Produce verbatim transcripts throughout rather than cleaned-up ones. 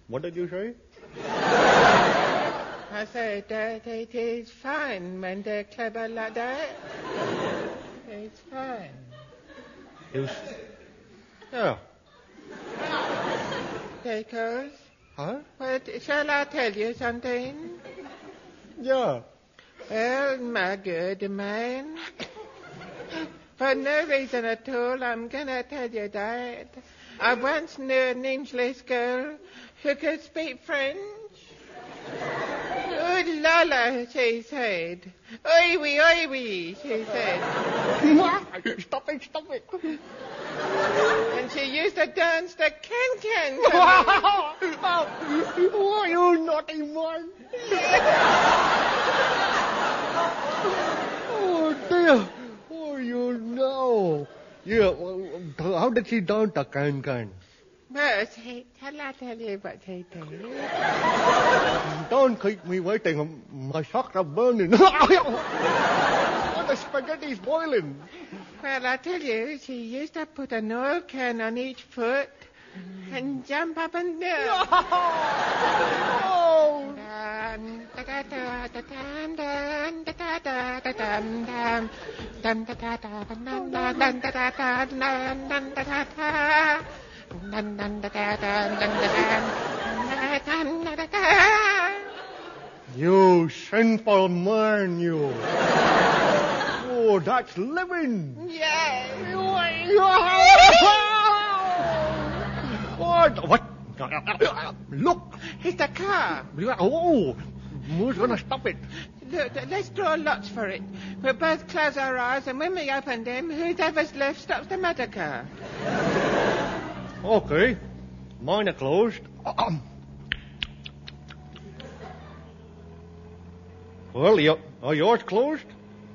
What did you say? I said that it is fine when they're clever like that. It's fine. You... Yeah. Because... Huh? What, shall I tell you something? Yeah. Well, my good man, for no reason at all, I'm going to tell you that. I once knew an English girl who could speak French. Oh, Lola, she said. Oi, wee, oi, wee, she said. Stop it, stop it. And she used to dance the can-can. Oh, you naughty one. Oh, dear. Oh, you know. Yeah, well, how did she dance the can-can? Well, she, shall I tell you what she did? Don't keep me waiting. My socks are burning. The spaghetti's boiling. Well, I tell you, she used to put an oil can on each foot and jump up and down. Oh! You sinful man, you. Oh, that's living. Yes. What? What? Look. It's the car. Oh, who's going to stop it? Look, let's draw lots for it. We'll both close our eyes, and when we open them, whoever's left stops the motor car. Okay. Mine are closed. Well, you, are yours closed?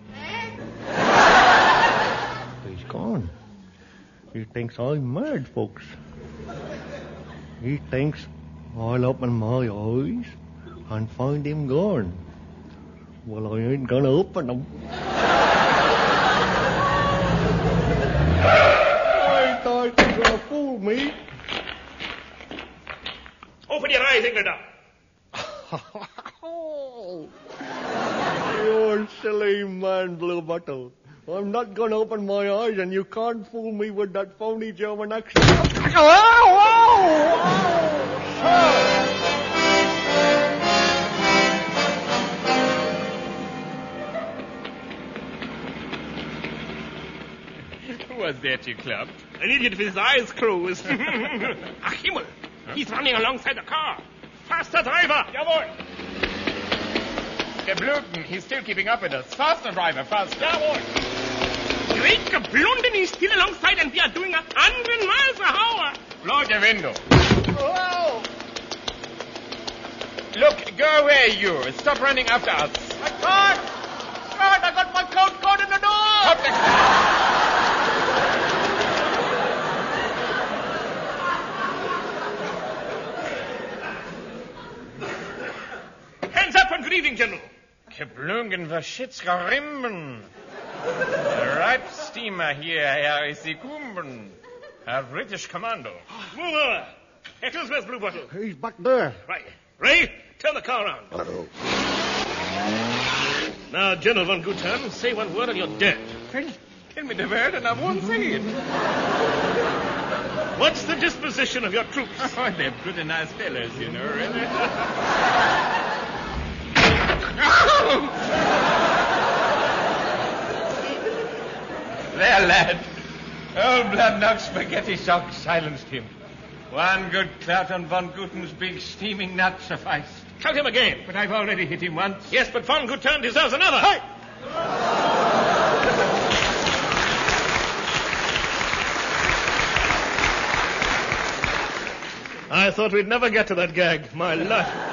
He's gone. He thinks I'm mad, folks. He thinks I'll open my eyes and find him gone. Well, I ain't gonna open them. I thought you were gonna fool me. Open your eyes, Englander. Oh, you silly man, Blue Bottle. I'm not going to open my eyes, and you can't fool me with that phony German accent. Oh, oh, Who was that you clubbed? An idiot with his eyes closed. Ach, Himmel. He's running alongside the car. Faster, driver. Jawohl. Der Blöken, he's still keeping up with us. Faster, driver, faster. Jawohl. Great Geblunden, he's still alongside and we are doing a hundred miles an hour. Blow the window. oh. Look, go away, you. Stop running after us. I can't. God, I got my coat caught in the door. Stop the... Hands up and grieving, General. Geblungen, verschitzgerimben. The ripe steamer here, Herr Isikumben. Herr British Commando. Move over. Ecclesworth, Blue Bottle. He's back there. Right. Ray, turn the car around. Uh-oh. Now, General von Guttern, say one word and you're dead. Well, tell me the word and I won't say it. What's the disposition of your troops? Oh, they're pretty nice fellows, you know, really. There, lad. Old blood knock spaghetti shock silenced him. One good clout on Von Gutten's big steaming nut sufficed. Count him again. But I've already hit him once. Yes, but Von Guttern deserves another. Hey! I thought we'd never get to that gag. My life.